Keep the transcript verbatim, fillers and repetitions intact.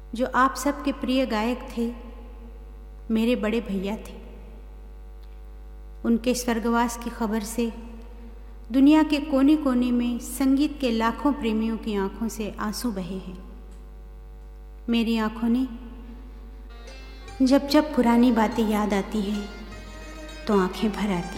जो आप सबके प्रिय गायक थे, मेरे बड़े भैया थे। उनके स्वर्गवास की खबर से दुनिया के कोने कोने में संगीत के लाखों प्रेमियों की आंखों से आंसू बहे हैं। मेरी आंखों ने जब जब पुरानी बातें याद आती हैं तो आंखें भर आती हैं।